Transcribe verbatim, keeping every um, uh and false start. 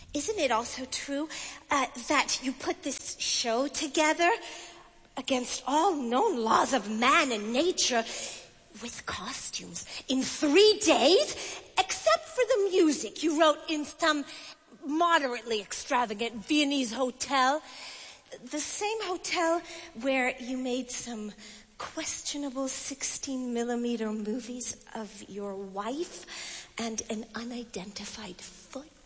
Isn't it also true uh, that you put this show together against all known laws of man and nature with costumes in three days, except for the music you wrote in some moderately extravagant Viennese hotel? The same hotel where you made some questionable sixteen millimeter movies of your wife and an unidentified foot?